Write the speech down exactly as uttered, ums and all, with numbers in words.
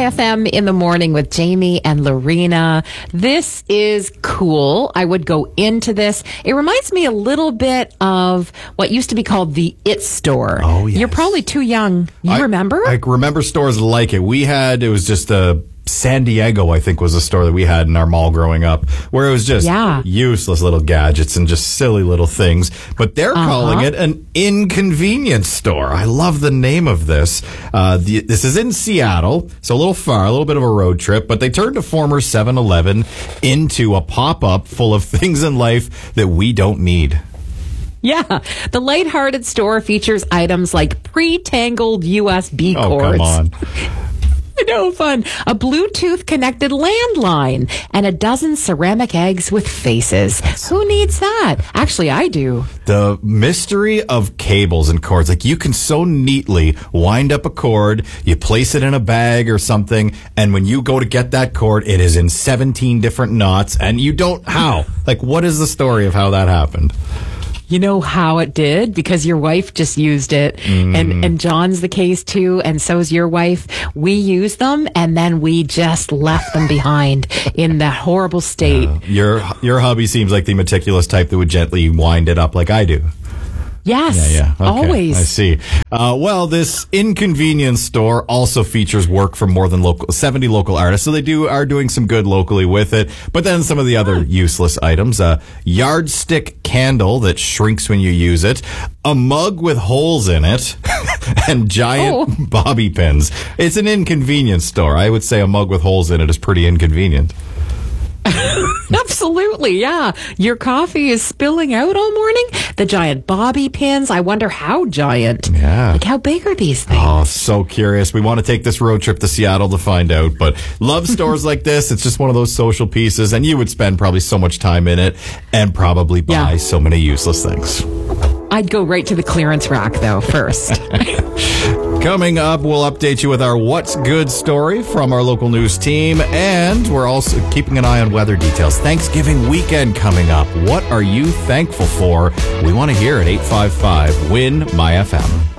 F M in the morning with Jamie and Lorena. This is cool. I would go into this. It reminds me a little bit of what used to be called the It Store. Oh, yes. You're probably too young. You I, remember? I remember stores like it. We had, it was just a San Diego, I think, was a store that we had in our mall growing up, where it was just yeah. useless little gadgets and just silly little things. But they're uh-huh. calling it an inconvenience store. I love the name of this. Uh, the, this is in Seattle, so a little far, a little bit of a road trip, but they turned a former seven eleven into a pop-up full of things in life that we don't need. Yeah, the lighthearted store features items like pre-tangled U S B oh, cords. Come on. I know, fun. A Bluetooth-connected landline and a dozen ceramic eggs with faces. Who needs that? Actually, I do. The mystery of cables and cords. Like, you can so neatly wind up a cord, you place it in a bag or something, and when you go to get that cord, it is in seventeen different knots, and you don't... How? Like, what is the story of how that happened? You know how it did? Because your wife just used it. Mm. And, and John's the case too. And so's your wife. We used them and then we just left them behind in that horrible state. Uh, your, your hubby seems like the meticulous type that would gently wind it up like I do. Yes, yeah, yeah. Okay, always. I see. Uh, well, this inconvenience store also features work from more than local seventy local artists, so they do are doing some good locally with it. But then some of the other useless items: a yardstick candle that shrinks when you use it, a mug with holes in it, and giant oh. bobby pins. It's an inconvenience store. I would say a mug with holes in it is pretty inconvenient. Absolutely, yeah. Your coffee is spilling out all morning. The giant bobby pins. I wonder how giant. Yeah. Like, how big are these things? Oh, so curious. We want to take this road trip to Seattle to find out. But love stores like this. It's just one of those social pieces. And you would spend probably so much time in it and probably buy yeah. so many useless things. I'd go right to the clearance rack, though, first. Coming up, we'll update you with our What's Good story from our local news team, and we're also keeping an eye on weather details. Thanksgiving weekend coming up. What are you thankful for? We want to hear at eight five five, W I N, M Y F M.